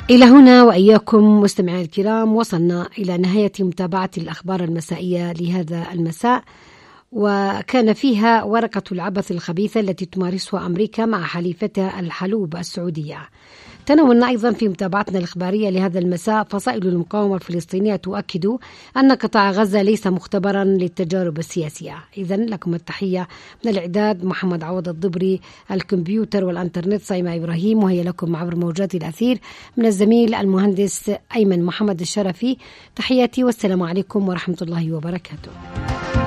إلى هنا وإياكم مستمعي الكرام وصلنا إلى نهاية متابعة الأخبار المسائية لهذا المساء، وكان فيها ورقة العبث الخبيثة التي تمارسها أمريكا مع حليفتها الحلوب السعودية. تناولنا أيضا في متابعتنا الإخبارية لهذا المساء فصائل المقاومة الفلسطينية تؤكد أن قطاع غزة ليس مختبرا للتجارب السياسية. إذن لكم التحية من الإعداد محمد عوض الضبري، الكمبيوتر والإنترنت صيمة إبراهيم، وهي لكم عبر موجات الأثير من الزميل المهندس أيمن محمد الشرفي. تحياتي والسلام عليكم ورحمة الله وبركاته.